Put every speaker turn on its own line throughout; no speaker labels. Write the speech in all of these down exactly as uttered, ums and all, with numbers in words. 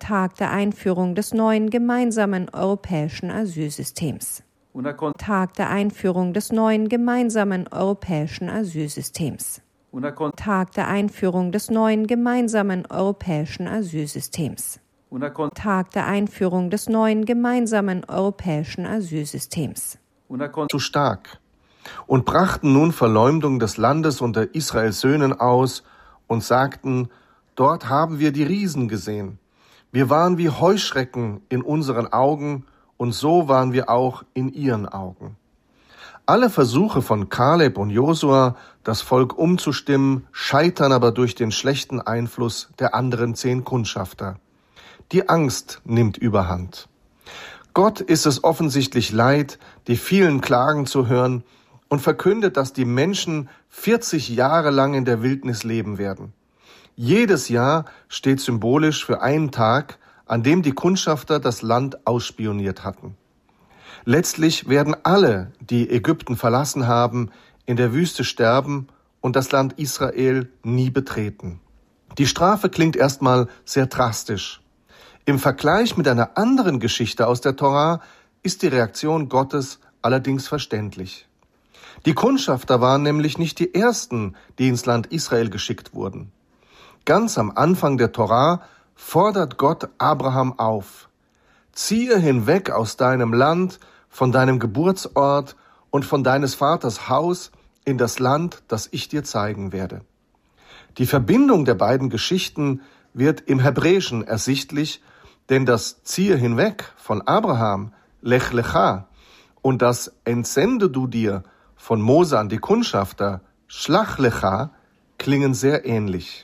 Tag der Einführung des neuen gemeinsamen europäischen Asylsystems. Tag der Einführung des neuen gemeinsamen europäischen Asylsystems. Tag der Einführung des neuen gemeinsamen europäischen Asylsystems. Tag der Einführung des neuen gemeinsamen europäischen Asylsystems.
Zu stark und brachten nun Verleumdung des Landes unter Israels Söhnen aus und sagten, dort haben wir die Riesen gesehen. Wir waren wie Heuschrecken in unseren Augen und so waren wir auch in ihren Augen. Alle Versuche von Kaleb und Josua, das Volk umzustimmen, scheitern aber durch den schlechten Einfluss der anderen zehn Kundschafter. Die Angst nimmt überhand. Gott ist es offensichtlich leid, die vielen Klagen zu hören und verkündet, dass die Menschen vierzig Jahre lang in der Wildnis leben werden. Jedes Jahr steht symbolisch für einen Tag, an dem die Kundschafter das Land ausspioniert hatten. Letztlich werden alle, die Ägypten verlassen haben, in der Wüste sterben und das Land Israel nie betreten. Die Strafe klingt erstmal sehr drastisch. Im Vergleich mit einer anderen Geschichte aus der Tora ist die Reaktion Gottes allerdings verständlich. Die Kundschafter waren nämlich nicht die ersten, die ins Land Israel geschickt wurden. Ganz am Anfang der Tora fordert Gott Abraham auf: Ziehe hinweg aus deinem Land, von deinem Geburtsort und von deines Vaters Haus in das Land, das ich dir zeigen werde. Die Verbindung der beiden Geschichten wird im Hebräischen ersichtlich, denn das Ziehe hinweg von Abraham, Lech Lecha, und das Entsende du dir von Mose an die Kundschafter, Shlach Lecha, klingen sehr ähnlich.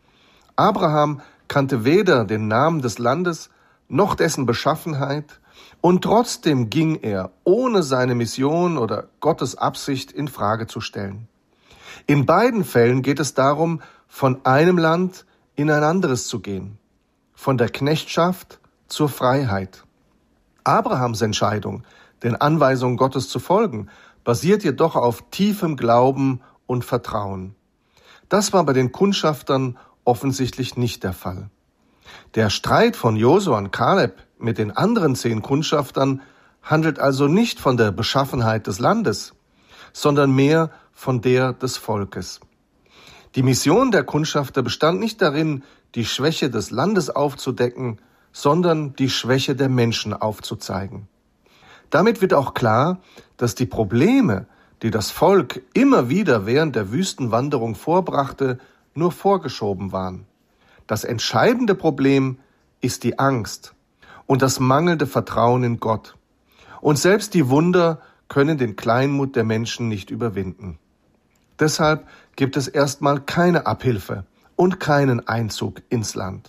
Abraham kannte weder den Namen des Landes noch dessen Beschaffenheit, und trotzdem ging er, ohne seine Mission oder Gottes Absicht in Frage zu stellen. In beiden Fällen geht es darum, von einem Land in ein anderes zu gehen, von der Knechtschaft zur Freiheit. Abrahams Entscheidung, den Anweisungen Gottes zu folgen, basiert jedoch auf tiefem Glauben und Vertrauen. Das war bei den Kundschaftern offensichtlich nicht der Fall. Der Streit von Josua und Kaleb mit den anderen zehn Kundschaftern handelt also nicht von der Beschaffenheit des Landes, sondern mehr von der des Volkes. Die Mission der Kundschafter bestand nicht darin, die Schwäche des Landes aufzudecken, sondern die Schwäche der Menschen aufzuzeigen. Damit wird auch klar, dass die Probleme, die das Volk immer wieder während der Wüstenwanderung vorbrachte, nur vorgeschoben waren. Das entscheidende Problem ist die Angst und das mangelnde Vertrauen in Gott. Und selbst die Wunder können den Kleinmut der Menschen nicht überwinden. Deshalb gibt es erstmal keine Abhilfe und keinen Einzug ins Land.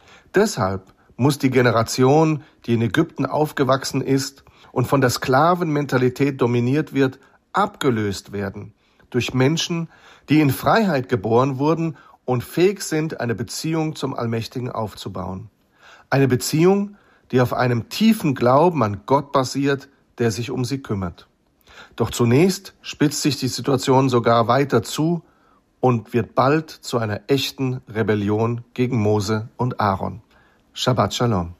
Deshalb muss die Generation, die in Ägypten aufgewachsen ist und von der Sklavenmentalität dominiert wird, abgelöst werden durch Menschen, die in Freiheit geboren wurden und fähig sind, eine Beziehung zum Allmächtigen aufzubauen. Eine Beziehung, die auf einem tiefen Glauben an Gott basiert, der sich um sie kümmert. Doch zunächst spitzt sich die Situation sogar weiter zu und wird bald zu einer echten Rebellion gegen Mose und Aaron. Shabbat Shalom.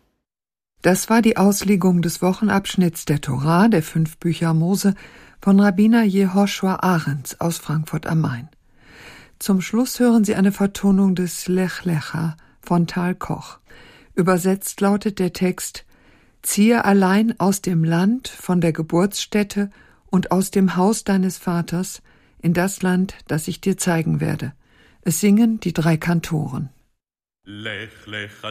Das war die Auslegung des Wochenabschnitts der Tora, der fünf Bücher Mose, von Rabbiner Jehoshua Arens aus Frankfurt am Main. Zum Schluss hören Sie eine Vertonung des Lech Lecha von Tal Koch. Übersetzt lautet der Text: Ziehe allein aus dem Land, von der Geburtsstätte und aus dem Haus deines Vaters in das Land, das ich dir zeigen werde. Es singen die drei Kantoren.
Lech Lecha